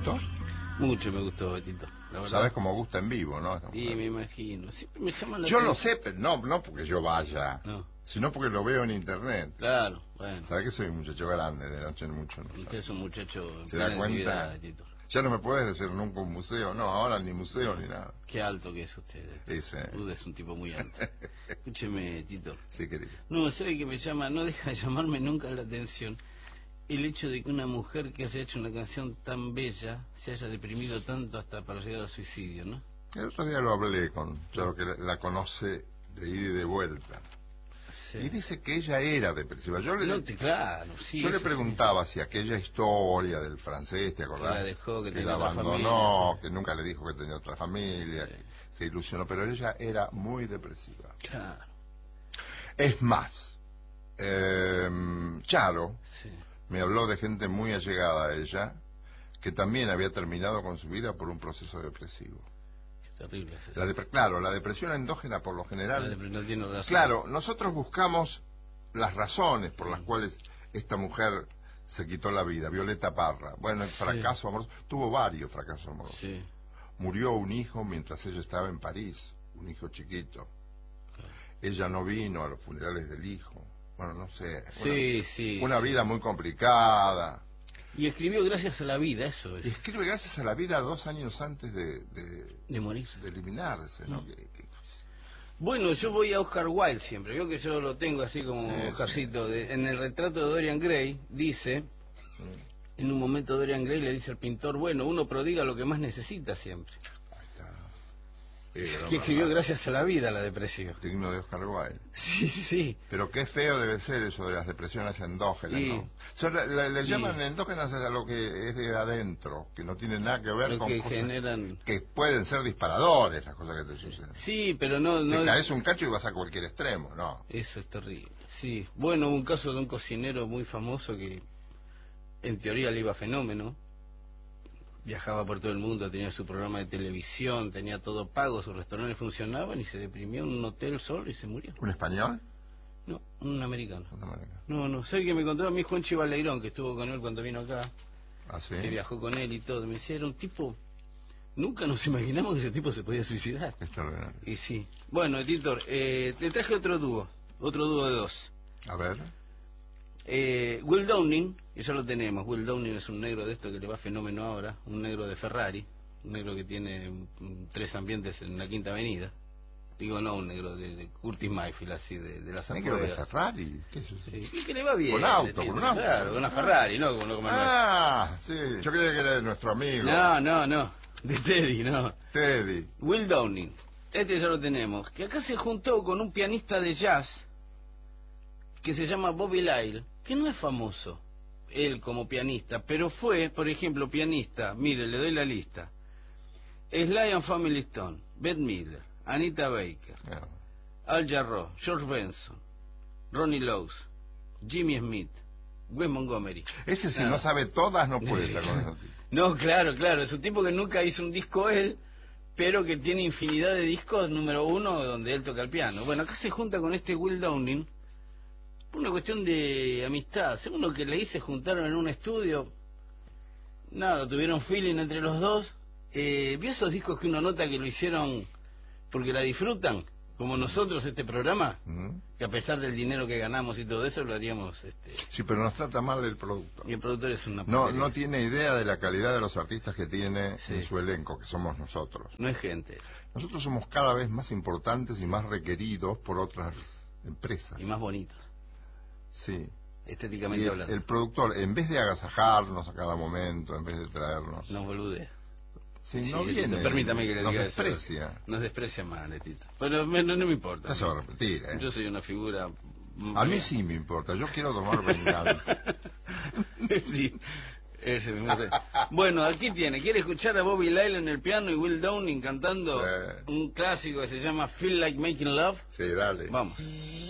gustó? Mucho me gustó, Betito. La verdad. Sabes cómo gusta en vivo, ¿no? Sí, me imagino. Siempre me llaman la Yo lo atención. sé, pero no porque yo vaya, No. sino porque lo veo en internet. Claro, bueno. Sabes que soy un muchacho grande, de noche en mucho. ¿No? Usted es un muchacho en ¿Se da plena cuenta? actividad, Betito. Ya no me puedes decir nunca un museo, no, ahora ni museo ni nada. Qué alto que es usted. Ese. Es un tipo muy alto. Escúcheme, Tito. Sí, querido. No, sabe que me llama, no deja de llamarme nunca la atención el hecho de que una mujer que haya hecho una canción tan bella se haya deprimido tanto hasta para llegar al suicidio, ¿no? El otro día lo hablé con Charo, que la conoce de ida y de vuelta. Sí. Y dice que ella era depresiva. Yo Claro, sí. Yo le preguntaba si aquella historia del francés, ¿te acordás? Que la dejó, que la tenía otra abandonó, familia. que nunca le dijo que tenía otra familia, Sí. que se ilusionó, pero ella era muy depresiva. Claro. Es más, Charo Sí. me habló de gente muy allegada a ella, que también había terminado con su vida por un proceso depresivo. Qué terrible es eso. Claro, la depresión endógena por lo general... No tiene razón. Claro, nosotros buscamos las razones por las cuales esta mujer se quitó la vida. Violeta Parra. Bueno, el fracaso amoroso. Tuvo varios fracasos amorosos. Sí. Murió un hijo mientras ella estaba en París, un hijo chiquito. Claro. Ella no vino a los funerales del hijo. Bueno, no sé. Sí, Una vida muy complicada. Y escribió Gracias a la vida, eso es. Y escribe Gracias a la vida 2 años antes de morir. de eliminarse, ¿no? Bueno, yo voy a Oscar Wilde siempre. Veo que yo lo tengo así como Oscarcito. En el retrato de Dorian Gray dice, en un momento Dorian Gray le dice al pintor, bueno, uno prodiga lo que más necesita siempre. Ahí está. Que escribió Gracias a la vida, la depresión. Digno de Oscar Wilde. Sí, sí. Pero qué feo debe ser eso de las depresiones endógenas, Sí. ¿no? O sea, le llaman endógenas a lo que es de adentro, que no tiene nada que ver Lo con que cosas generan... que pueden ser disparadores, las cosas que te suceden. Sí, pero no... Te caes un cacho y vas a cualquier extremo, ¿no? Eso es terrible, sí. Bueno, un caso de un cocinero muy famoso que en teoría le iba fenómeno. Viajaba por todo el mundo, tenía su programa de televisión, tenía todo pago, sus restaurantes funcionaban y se deprimió en un hotel solo y se murió. ¿Un español? No, un americano. Un americano. No, sé que me contó a mí Juan Chivaleirón, que estuvo con él cuando vino acá, ¿Ah, sí? que viajó con él y todo. Me decía, era un tipo, nunca nos imaginamos que ese tipo se podía suicidar. Extraordinario. Y sí. Bueno, Editor, te traje otro dúo de 2. A ver. Will Downing, que ya lo tenemos. Will Downing es un negro de esto que le va fenómeno ahora, un negro de Ferrari, un negro que tiene 3 ambientes en la Quinta Avenida. Digo, no un negro de Curtis Mayfield, así de las ¿Negro de afueras. Ferrari? ¿Qué es eso? Sí, y que le va bien. Con auto, con un auto. Claro, con una Ferrari, no como Ah, sí, yo creía que era de nuestro amigo. No, de Teddy, no. Teddy. Will Downing, este ya lo tenemos, que acá se juntó con un pianista de jazz que se llama Bobby Lyle, que no es famoso, él como pianista, pero fue, por ejemplo, pianista, mire, le doy la lista, Sly and Family Stone, Bette Midler, Anita Baker, Al Jarreau, George Benson, Ronnie Lowes, Jimmy Smith, Wes Montgomery. Ese si no sabe todas no puede estar con eso. No, claro, es un tipo que nunca hizo un disco él, pero que tiene infinidad de discos número 1 donde él toca el piano. Bueno, acá se junta con este Will Downing por una cuestión de amistad. Según lo que leí, se juntaron en un estudio, nada, tuvieron feeling entre los dos. ¿Vio esos discos que uno nota que lo hicieron porque la disfrutan? Como nosotros este programa, que a pesar del dinero que ganamos y todo eso, lo haríamos... Sí, pero nos trata mal el productor. Y el productor es una... No tiene idea de la calidad de los artistas que tiene en su elenco, que somos nosotros. No es gente. Nosotros somos cada vez más importantes y más requeridos por otras empresas. Y más bonitos. Sí. Estéticamente hablando. El productor, en vez de agasajarnos a cada momento, en vez de traernos... Nos boludea. Sí, no viene. Permítame que le diga eso. Nos desprecia más, Letito. Pero no me importa. Ya se va a repetir, ¿eh? Yo soy una figura... A mí sí me importa, yo quiero tomar venganza. Sí, ese mismo. Bueno, aquí tiene. ¿Quiere escuchar a Bobby Lyle en el piano y Will Downing cantando un clásico que se llama Feel Like Making Love? Sí, dale. Vamos.